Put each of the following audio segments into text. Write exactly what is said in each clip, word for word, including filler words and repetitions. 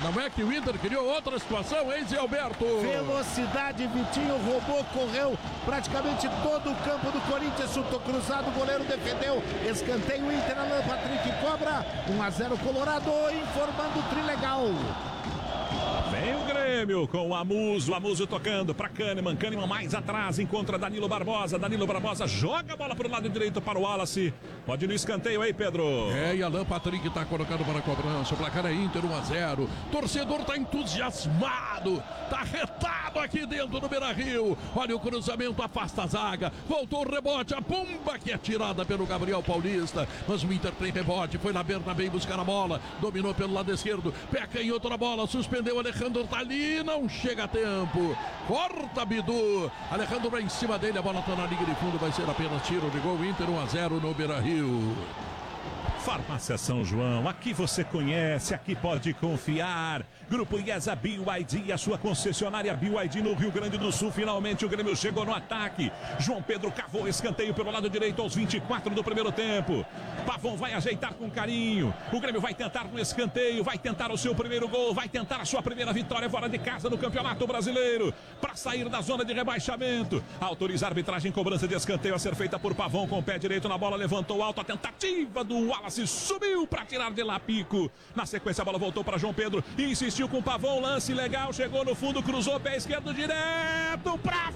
Não é que o Inter criou outra situação, hein, Zé Alberto? Velocidade, Vitinho roubou, correu praticamente todo o campo do Corinthians, chutou cruzado, o goleiro defendeu, escanteio, Inter, Alan Patrick cobra, um a zero Colorado, informando o Trilegal. Vem o Grêmio com o Amuso, Amuso tocando para Kahneman, Kahneman mais atrás, encontra Danilo Barbosa, Danilo Barbosa joga a bola para o lado direito para o Wallace, pode ir no escanteio aí, Pedro. É, e Alan Patrick tá colocando para a cobrança, o placar é Inter um a zero, torcedor tá entusiasmado, tá retado aqui dentro do Beira-Rio, olha o cruzamento, afasta a zaga, voltou o rebote, a bomba que é tirada pelo Gabriel Paulista, mas o Inter tem rebote, foi na Bernabéu buscar a bola, dominou pelo lado esquerdo, pé canhoto na bola, suspendeu, Alejandro tá ali, não chega a tempo, corta Bidu, Alejandro vai em cima dele, a bola tá na linha de fundo, vai ser apenas tiro de gol, Inter um a zero no Beira-Rio. Farmácia São João, aqui você conhece, aqui pode confiar. Grupo IESA B Y D, a sua concessionária B Y D no Rio Grande do Sul. Finalmente o Grêmio chegou no ataque. João Pedro cavou escanteio pelo lado direito aos vinte e quatro do primeiro tempo. Pavão vai ajeitar com carinho. O Grêmio vai tentar no escanteio, vai tentar o seu primeiro gol, vai tentar a sua primeira vitória fora de casa no Campeonato Brasileiro. Para sair da zona de rebaixamento. Autoriza a arbitragem, cobrança de escanteio a ser feita por Pavão com o pé direito na bola, levantou alto a tentativa do Wallace. Subiu para tirar de lá Pico. Na sequência a bola voltou para João Pedro. Insistiu com o Pavão. Lance legal. Chegou no fundo. Cruzou. Pé esquerdo direto para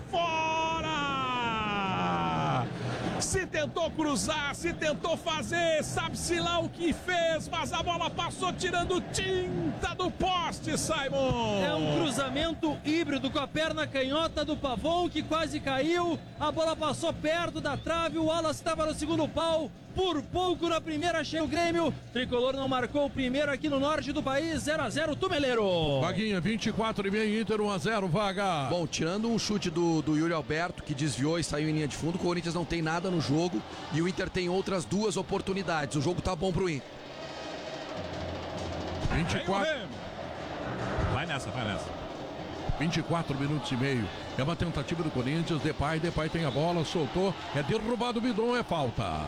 fora. Se tentou cruzar. Se tentou fazer. Sabe-se lá o que fez. Mas a bola passou tirando tinta do poste, Simon. É um cruzamento híbrido com a perna canhota do Pavão que quase caiu. A bola passou perto da trave. O Wallace estava no segundo pau. Por pouco na primeira chega o Grêmio. Tricolor não marcou o primeiro aqui no norte do país. zero a zero Tumeleiro. Vaguinha, vinte e quatro e meio, Inter um a zero, Vaga. Bom, tirando um chute do, do Yuri Alberto, que desviou e saiu em linha de fundo, o Corinthians não tem nada no jogo e o Inter tem outras duas oportunidades. O jogo tá bom pro Inter. vinte e quatro. Vai nessa, vai nessa. vinte e quatro minutos e meio. É uma tentativa do Corinthians. Depay, Depay tem a bola, soltou. É derrubado o Bidon, é falta.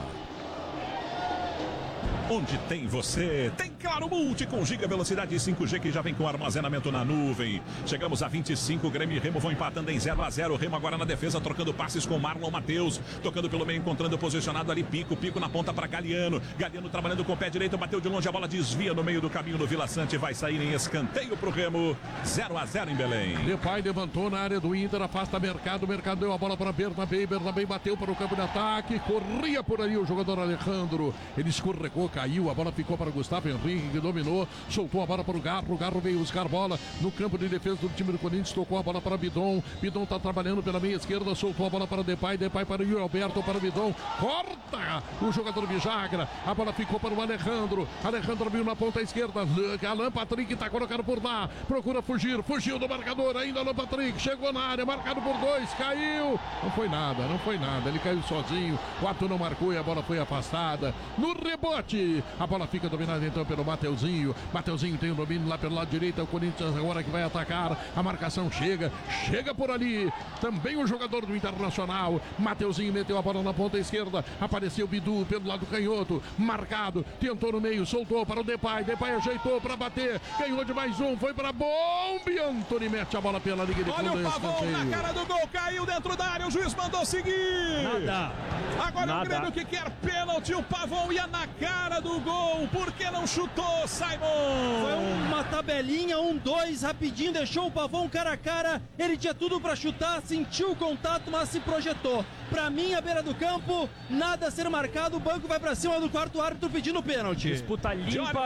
Onde tem você, tem Claro Multi com giga velocidade cinco G que já vem com armazenamento na nuvem. Chegamos a vinte e cinco, Grêmio e Remo vão empatando em zero a zero. Remo agora na defesa, trocando passes com Marlon Matheus, tocando pelo meio, encontrando posicionado ali Pico, Pico na ponta para Galiano. Galiano trabalhando com o pé direito, bateu de longe, a bola desvia no meio do caminho do Vila Sante, vai sair em escanteio pro Remo. zero a zero em Belém. Depay levantou na área do Inter, afasta Mercado, Mercado deu a bola para Bernabéu, Bernabéu bateu para o campo de ataque, corria por ali o jogador Alejandro, ele escorregou, caiu, a bola ficou para o Gustavo Henrique, que dominou, soltou a bola para o Garro, o Garro veio buscar bola no campo de defesa do time do Corinthians, tocou a bola para Bidon, Bidon está trabalhando pela meia esquerda, soltou a bola para Depay, Depay para o Yuri Alberto, para o Bidon, corta o jogador Vijagra, a bola ficou para o Alejandro, Alejandro abriu na ponta esquerda, Alan Patrick está colocado por lá, procura fugir, fugiu do marcador, ainda Alan Patrick, chegou na área, marcado por dois, caiu, não foi nada, não foi nada, ele caiu sozinho, o Arthur não marcou e a bola foi afastada, no rebote, a bola fica dominada então pelo Mateuzinho. Mateuzinho tem o domínio lá pelo lado direito. É o Corinthians agora que vai atacar. A marcação chega. Chega por ali. Também o jogador do Internacional. Mateuzinho meteu a bola na ponta esquerda. Apareceu Bidu pelo lado canhoto. Marcado. Tentou no meio. Soltou para o Depay. Depay ajeitou para bater. Ganhou de mais um. Foi para bomba. E Antony mete a bola pela liga de fundo. Olha o Pavão na cara do gol. Caiu dentro da área. O juiz mandou seguir. Nada. Agora Nada. o Grêmio que quer pênalti. O Pavão ia na cara do gol. Por que não chutou, Simon? Foi uma tabelinha, um dois, rapidinho, deixou o Pavão cara a cara. Ele tinha tudo pra chutar, sentiu o contato, mas se projetou. Pra mim, à beira do campo, nada a ser marcado. O banco vai pra cima do quarto árbitro pedindo pênalti. Disputa limpa.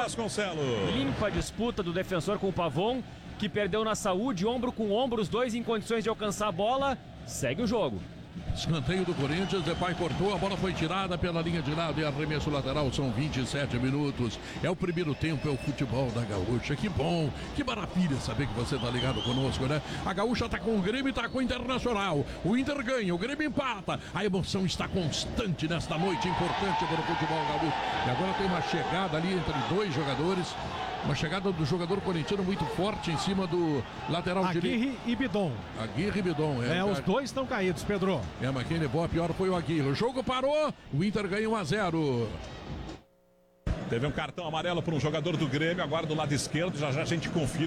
Limpa disputa do defensor com o Pavão, que perdeu na saúde, ombro com ombro, os dois em condições de alcançar a bola. Segue o jogo. Escanteio do Corinthians, Depay cortou, a bola foi tirada pela linha de lado e arremesso lateral, são vinte e sete minutos. É o primeiro tempo, é o futebol da Gaúcha. Que bom, que maravilha saber que você tá ligado conosco, né? A Gaúcha tá com o Grêmio e tá com o Internacional. O Inter ganha, o Grêmio empata. A emoção está constante nesta noite importante para o futebol gaúcho. E agora tem uma chegada ali entre dois jogadores. Uma chegada do jogador corintiano muito forte em cima do lateral direito. Aguirre e Bidon. Aguirre e Bidon, é. É, os dois estão caídos, Pedro. É, mas quem levou a pior foi o Aguirre. O jogo parou, o Inter ganha um a zero. Teve um cartão amarelo para um jogador do Grêmio, agora do lado esquerdo, já já a gente confirma.